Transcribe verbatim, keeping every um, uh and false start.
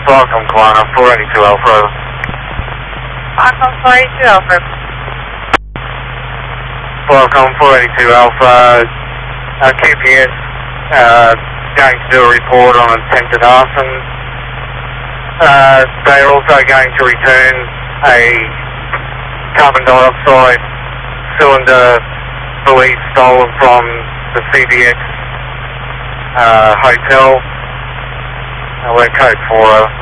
Falcon Quantum, four eighty-two Alpha. Falcon four eighty-two Alpha. Falcon four eighty-two Alpha, uh, Q P S, uh, going to do a report on attempted arson. Uh, they're also going to return a carbon dioxide cylinder believed stolen from the C B X uh, hotel. Uh, we're code four.